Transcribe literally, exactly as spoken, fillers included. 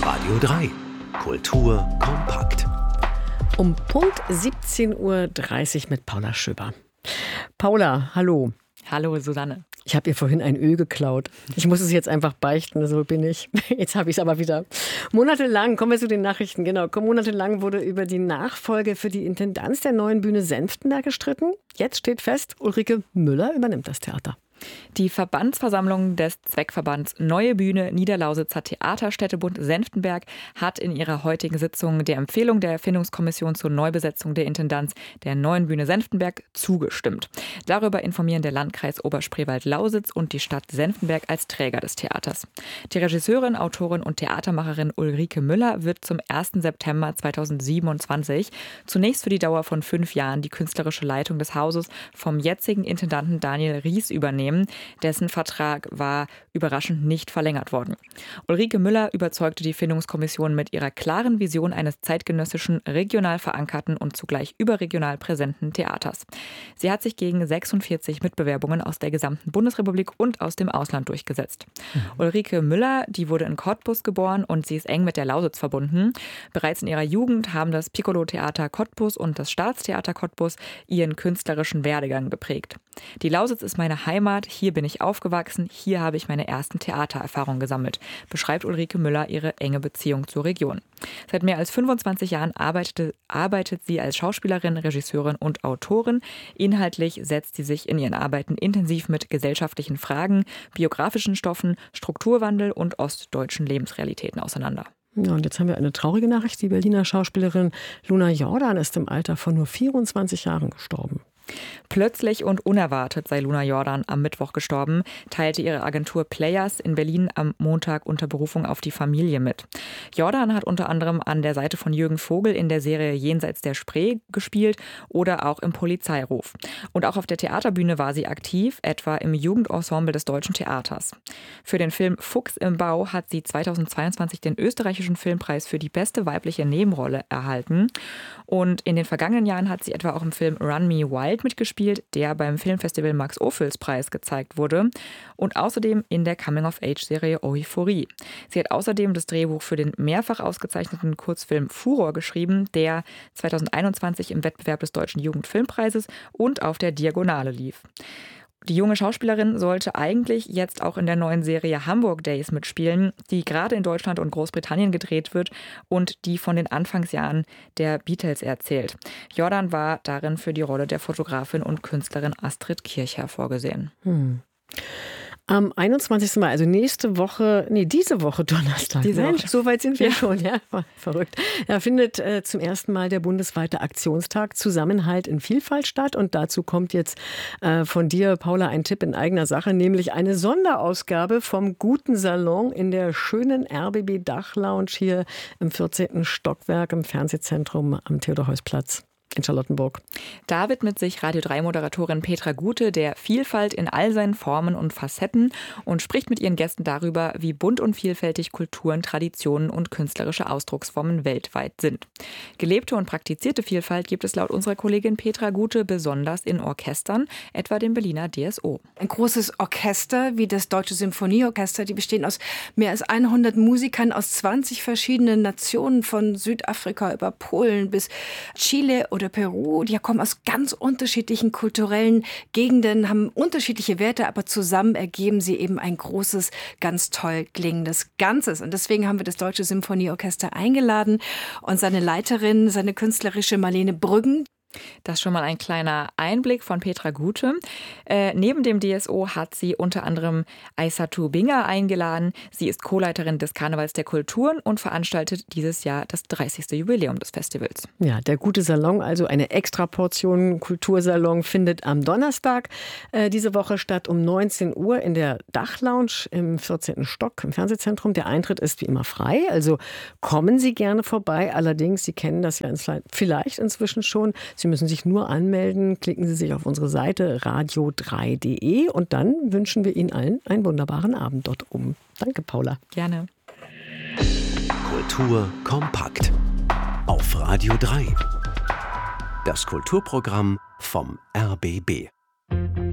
Radio drei. Kultur kompakt. Um Punkt siebzehn Uhr dreißig mit Paula Schöber. Paula, hallo. Hallo, Susanne. Ich habe ihr vorhin ein Öl geklaut. Ich muss es jetzt einfach beichten, so bin ich. Jetzt habe ich es aber wieder. Monatelang, kommen wir zu den Nachrichten, genau. Monatelang wurde über die Nachfolge für die Intendanz der neuen Bühne Senftenberg gestritten. Jetzt steht fest, Ulrike Müller übernimmt das Theater. Die Verbandsversammlung des Zweckverbands Neue Bühne Niederlausitzer Theaterstädtebund Senftenberg hat in ihrer heutigen Sitzung der Empfehlung der Erfindungskommission zur Neubesetzung der Intendanz der Neuen Bühne Senftenberg zugestimmt. Darüber informieren der Landkreis Oberspreewald-Lausitz und die Stadt Senftenberg als Träger des Theaters. Die Regisseurin, Autorin und Theatermacherin Ulrike Müller wird zum ersten September zweitausendsiebenundzwanzig zunächst für die Dauer von fünf Jahren die künstlerische Leitung des Hauses vom jetzigen Intendanten Daniel Ries übernehmen. Dessen Vertrag war überraschend nicht verlängert worden. Ulrike Müller überzeugte die Findungskommission mit ihrer klaren Vision eines zeitgenössischen, regional verankerten und zugleich überregional präsenten Theaters. Sie hat sich gegen sechsundvierzig Mitbewerbungen aus der gesamten Bundesrepublik und aus dem Ausland durchgesetzt. Mhm. Ulrike Müller, die wurde in Cottbus geboren und sie ist eng mit der Lausitz verbunden. Bereits in ihrer Jugend haben das Piccolo-Theater Cottbus und das Staatstheater Cottbus ihren künstlerischen Werdegang geprägt. Die Lausitz ist meine Heimat, hier bin ich aufgewachsen, hier habe ich meine ersten Theatererfahrungen gesammelt, beschreibt Ulrike Müller ihre enge Beziehung zur Region. Seit mehr als fünfundzwanzig Jahren arbeitete, arbeitet sie als Schauspielerin, Regisseurin und Autorin. Inhaltlich setzt sie sich in ihren Arbeiten intensiv mit gesellschaftlichen Fragen, biografischen Stoffen, Strukturwandel und ostdeutschen Lebensrealitäten auseinander. Ja, und jetzt haben wir eine traurige Nachricht. Die Berliner Schauspielerin Luna Jordan ist im Alter von nur vierundzwanzig Jahren gestorben. Plötzlich und unerwartet sei Luna Jordan am Mittwoch gestorben, teilte ihre Agentur Players in Berlin am Montag unter Berufung auf die Familie mit. Jordan hat unter anderem an der Seite von Jürgen Vogel in der Serie Jenseits der Spree gespielt oder auch im Polizeiruf. Und auch auf der Theaterbühne war sie aktiv, etwa im Jugendensemble des Deutschen Theaters. Für den Film Fuchs im Bau hat sie zweitausendzweiundzwanzig den österreichischen Filmpreis für die beste weibliche Nebenrolle erhalten. Und in den vergangenen Jahren hat sie etwa auch im Film Run Me Wild mitgespielt, der beim Filmfestival Max-Ophüls-Preis gezeigt wurde und außerdem in der Coming-of-Age-Serie Euphorie. Sie hat außerdem das Drehbuch für den mehrfach ausgezeichneten Kurzfilm Furor geschrieben, der zweitausendeinundzwanzig im Wettbewerb des Deutschen Jugendfilmpreises und auf der Diagonale lief. Die junge Schauspielerin sollte eigentlich jetzt auch in der neuen Serie Hamburg Days mitspielen, die gerade in Deutschland und Großbritannien gedreht wird und die von den Anfangsjahren der Beatles erzählt. Jordan war darin für die Rolle der Fotografin und Künstlerin Astrid Kirchherr vorgesehen. Hm. Am einundzwanzigsten Mai, also nächste Woche, nee, diese Woche Donnerstag. Diese Mensch, Woche. so weit sind wir ja. schon, ja, verrückt. Da findet äh, zum ersten Mal der bundesweite Aktionstag Zusammenhalt in Vielfalt statt. Und dazu kommt jetzt äh, von dir, Paula, ein Tipp in eigener Sache, nämlich eine Sonderausgabe vom Guten Salon in der schönen R B B Dachlounge hier im vierzehnten Stockwerk im Fernsehzentrum am Theodor-Heuss-Platz in Charlottenburg. Da widmet sich Radio drei Moderatorin Petra Gute der Vielfalt in all seinen Formen und Facetten und spricht mit ihren Gästen darüber, wie bunt und vielfältig Kulturen, Traditionen und künstlerische Ausdrucksformen weltweit sind. Gelebte und praktizierte Vielfalt gibt es laut unserer Kollegin Petra Gute besonders in Orchestern, etwa dem Berliner D S O. Ein großes Orchester wie das Deutsche Symphonieorchester, die bestehen aus mehr als hundert Musikern aus zwanzig verschiedenen Nationen, von Südafrika über Polen bis Chile oder Peru. Die kommen aus ganz unterschiedlichen kulturellen Gegenden, haben unterschiedliche Werte, aber zusammen ergeben sie eben ein großes, ganz toll klingendes Ganzes. Und deswegen haben wir das Deutsche Symphonieorchester eingeladen und seine Leiterin, seine künstlerische Marlene Brüggen. Das ist schon mal ein kleiner Einblick von Petra Gute. Äh, neben dem D S O hat sie unter anderem Aissatou Binger eingeladen. Sie ist Co-Leiterin des Karnevals der Kulturen und veranstaltet dieses Jahr das dreißigste Jubiläum des Festivals. Ja, der Gute Salon, also eine Extraportion Kultursalon, findet am Donnerstag äh, diese Woche statt um neunzehn Uhr in der Dachlounge im vierzehnten Stock im Fernsehzentrum. Der Eintritt ist wie immer frei, also kommen Sie gerne vorbei. Allerdings, Sie kennen das ja vielleicht inzwischen schon, Sie müssen sich nur anmelden, klicken Sie sich auf unsere Seite radio drei punkt de und dann wünschen wir Ihnen allen einen wunderbaren Abend dort oben. Danke, Paula. Gerne. Kultur kompakt. Auf Radio drei. Das Kulturprogramm vom R B B.